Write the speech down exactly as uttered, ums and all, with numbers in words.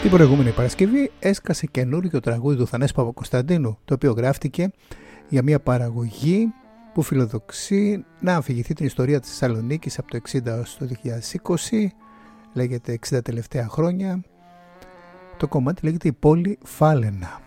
Την προηγούμενη Παρασκευή έσκασε καινούριο τραγούδι του Θανάση Παπακοσταντίνου, το οποίο γράφτηκε για μια παραγωγή που φιλοδοξεί να αφηγηθεί την ιστορία της Θεσσαλονίκης από το εξήντα έως το δύο χιλιάδες είκοσι, λέγεται εξήντα τελευταία χρόνια. Το κομμάτι λέγεται «Η πόλη Φάλαινα».